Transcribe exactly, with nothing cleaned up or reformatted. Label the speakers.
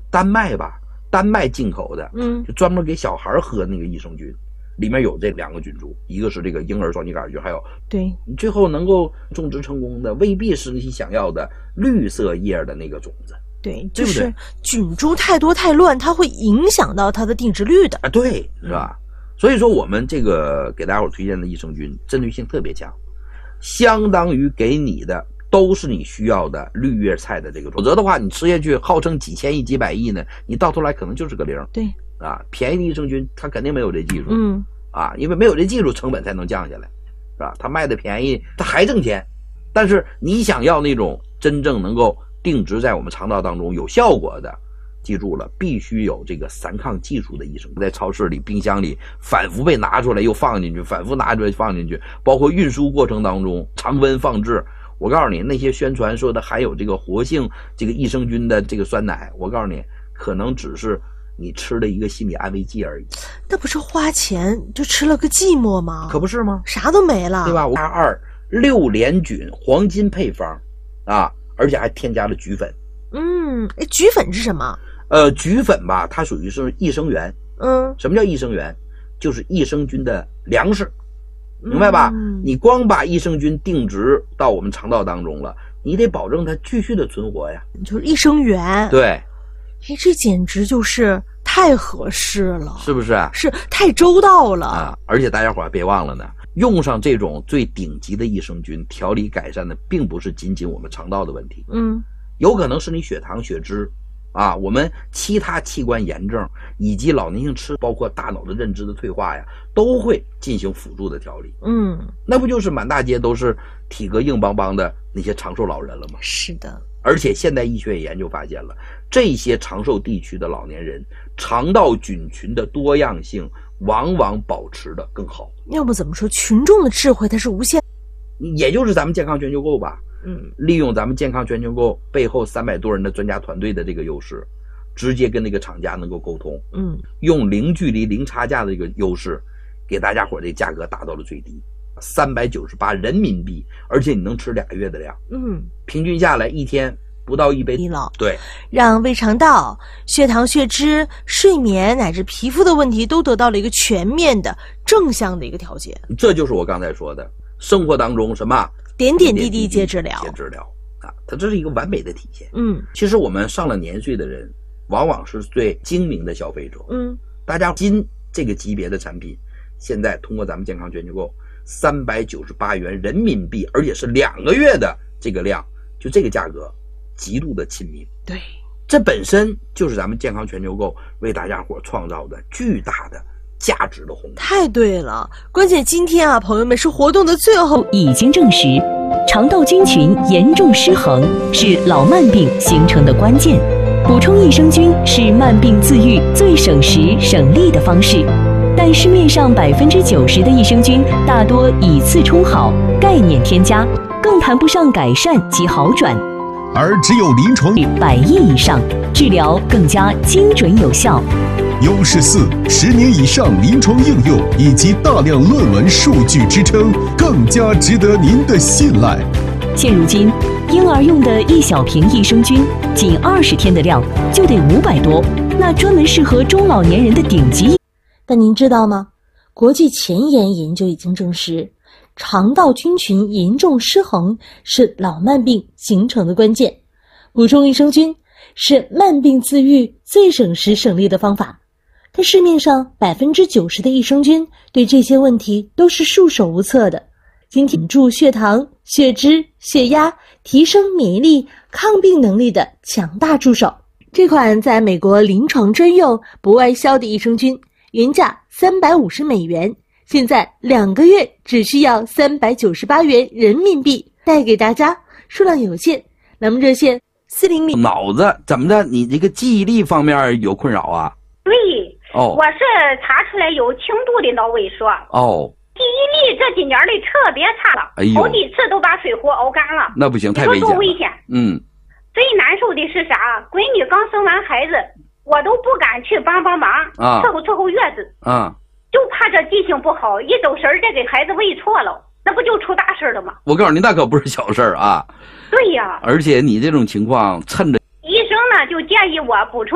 Speaker 1: 丹麦吧，丹麦进口的，
Speaker 2: 嗯，
Speaker 1: 就专门给小孩喝那个益生菌，里面有这两个菌株，一个是这个婴儿双歧杆菌，还有
Speaker 2: 对，
Speaker 1: 你最后能够种植成功的，未必是你想要的绿色叶的那个种子。
Speaker 2: 对，就是菌株太多太乱，它会影响到它的定植率的
Speaker 1: 啊，对，是吧？所以说我们这个给大家伙推荐的益生菌针对性特别强，相当于给你的都是你需要的绿叶菜的这个种，否则的话你吃下去号称几千亿几百亿呢，你到头来可能就是个零。
Speaker 2: 对
Speaker 1: 啊，便宜的益生菌它肯定没有这技术，
Speaker 2: 嗯
Speaker 1: 啊，因为没有这技术成本才能降下来，是吧？它卖的便宜它还挣钱，但是你想要那种真正能够定植在我们肠道当中有效果的，记住了，必须有这个散抗技术的益生菌，在超市里冰箱里反复被拿出来又放进去，反复拿出来放进去，包括运输过程当中常温放置。我告诉你，那些宣传说的含有这个活性这个益生菌的这个酸奶，我告诉你可能只是你吃的一个心理安慰剂而已。
Speaker 2: 那不是花钱就吃了个寂寞吗？
Speaker 1: 可不是吗？
Speaker 2: 啥都没了，
Speaker 1: 对吧？加二六联菌黄金配方啊，而且还添加了菊粉。
Speaker 2: 嗯，哎，菊粉是什么？
Speaker 1: 呃，菊粉吧，它属于是益生元。
Speaker 2: 嗯，
Speaker 1: 什么叫益生元？就是益生菌的粮食，明白吧？
Speaker 2: 嗯、
Speaker 1: 你光把益生菌定植到我们肠道当中了，你得保证它继续的存活呀。
Speaker 2: 就是益生元。
Speaker 1: 对，
Speaker 2: 哎，这简直就是太合适了，
Speaker 1: 是不是？
Speaker 2: 是太周到了
Speaker 1: 啊！而且大家伙别忘了呢，用上这种最顶级的益生菌，调理改善的并不是仅仅我们肠道的问题，
Speaker 2: 嗯，
Speaker 1: 有可能是你血糖、血脂。啊，我们其他器官炎症以及老年性痴，包括大脑的认知的退化呀，都会进行辅助的调理。
Speaker 2: 嗯，
Speaker 1: 那不就是满大街都是体格硬邦邦的那些长寿老人了吗？
Speaker 2: 是的。
Speaker 1: 而且现代医学研究发现了，这些长寿地区的老年人肠道菌群的多样性往往保持的更好。
Speaker 2: 要不怎么说群众的智慧它是无限？
Speaker 1: 也就是咱们健康全球购吧。
Speaker 2: 嗯，
Speaker 1: 利用咱们健康全球购背后三百多人的专家团队的这个优势，直接跟那个厂家能够沟通，
Speaker 2: 嗯，
Speaker 1: 用零距离零差价的这个优势，给大家伙这价格达到了最低，三百九十八人民币，而且你能吃俩月的量，
Speaker 2: 嗯，
Speaker 1: 平均下来一天不到一杯
Speaker 2: 了，
Speaker 1: 对，
Speaker 2: 让胃肠道、血糖、血脂、睡眠乃至皮肤的问题都得到了一个全面的正向的一个调节。
Speaker 1: 这就是我刚才说的，生活当中什么？
Speaker 2: 点点滴滴皆治疗，
Speaker 1: 皆治疗啊，它这是一个完美的体现。
Speaker 2: 嗯，
Speaker 1: 其实我们上了年岁的人，往往是最精明的消费者。
Speaker 2: 嗯，
Speaker 1: 大家金这个级别的产品，现在通过咱们健康全球购，三百九十八元人民币，而且是两个月的这个量，就这个价格，极度的亲民。
Speaker 2: 对，
Speaker 1: 这本身就是咱们健康全球购为大家伙创造的巨大的价值的红利。
Speaker 2: 太对了，关键今天啊，朋友们是活动的最后，
Speaker 3: 已经证实，肠道菌群严重失衡是老慢病形成的关键。补充益生菌是慢病自愈最省时省力的方式，但市面上百分之九十的益生菌大多以次充好，概念添加，更谈不上改善及好转。
Speaker 4: 而只有临床
Speaker 3: 百亿以上，治疗更加精准有效。
Speaker 4: 优势四，十年以上临床应用以及大量论文数据支撑，更加值得您的信赖。
Speaker 3: 现如今，婴儿用的一小瓶益生菌，仅二十天的量就得五百多，那专门适合中老年人的顶级。
Speaker 2: 但您知道吗？国际前沿研究已经证实，肠道菌群严重失衡是老慢病形成的关键。补充益生菌是慢病自愈最省时省力的方法。但市面上百分之九十的益生菌对这些问题都是束手无策的。今天助血糖、血脂、血压，提升免疫力、抗病能力的强大助手。这款在美国临床专用、不外销的益生菌，原价三百五十美元，现在两个月只需要三百九十八元人民币，带给大家，数量有限。那么热线四零零。
Speaker 1: 脑子怎么的？你这个记忆力方面有困扰啊？
Speaker 5: 对。
Speaker 1: 哦，
Speaker 5: 我是查出来有轻度的脑萎缩。
Speaker 1: 哦，
Speaker 5: 记忆力这几年里特别差了，
Speaker 1: 哎呦，
Speaker 5: 好几次都把水壶熬干了。
Speaker 1: 那不行，太危险了。
Speaker 5: 多危险！
Speaker 1: 嗯，
Speaker 5: 最难受的是啥？闺女刚生完孩子，我都不敢去帮帮忙啊，伺候伺候月子
Speaker 1: 啊，
Speaker 5: 就怕这记性不好，一走神儿再给孩子喂错了，那不就出大事了吗？
Speaker 1: 我告诉你，那可不是小事儿啊。
Speaker 5: 对呀，
Speaker 1: 而且你这种情况，趁着
Speaker 5: 医生呢就建议我补充